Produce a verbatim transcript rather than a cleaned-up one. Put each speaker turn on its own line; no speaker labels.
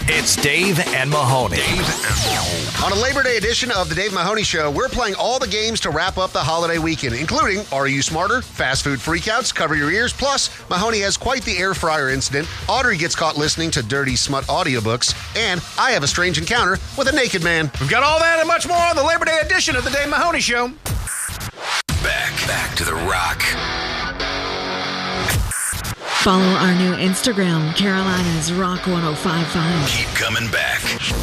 It's Dave and Mahoney.
Dave and Mahoney. On a Labor Day edition of the Dave Mahoney Show, we're playing all the games to wrap up the holiday weekend, including Are You Smarter?, Fast Food Freakouts, Cover Your Ears, plus Mahoney has quite the air fryer incident, Audrey gets caught listening to Dirty Smut audiobooks, and I have a strange encounter with a naked man.
We've got all that and much more on the Labor Day edition of the Dave Mahoney Show.
Back, back to the rock.
Follow our new Instagram, Carolina's Rock ten fifty-five.
Keep coming back.